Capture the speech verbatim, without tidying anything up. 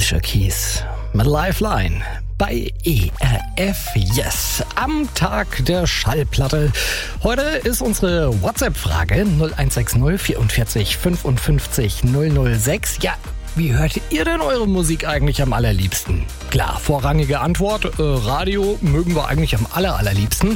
Alicia Keys mit Lifeline bei E R F Yes am Tag der Schallplatte. Heute ist unsere WhatsApp-Frage null eins sechs null vierundvierzig fünfundfünfzig null null sechs. Ja, wie hört ihr denn eure Musik eigentlich am allerliebsten? Klar, vorrangige Antwort, äh, Radio mögen wir eigentlich am aller, allerliebsten.